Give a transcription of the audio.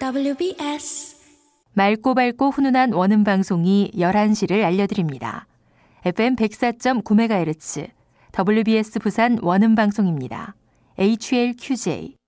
WBS 맑고 밝고 훈훈한 원음 방송이 11시를 알려드립니다. FM 104.9MHz WBS 부산 원음 방송입니다. HLQJ